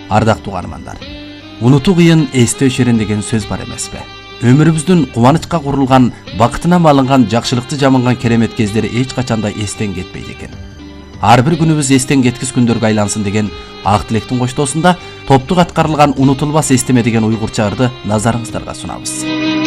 Ардактуу угармандар, унутуу кыйын, эстөө шерен деген сөз бар эмеспи? Өмүрүбүздүн кубанычка курулган, бакытына малынган, жакшылыкты жаманган керемет кездери эч качанда эстен кетпейт экен. Ар бир күнүбүз эстен кеткис күндөргө айлансын деген ак тилектин коштоосунда топтук аткарылган унутулбас эстеме деген уйгурча ырды назарыңыздарга сунабыз.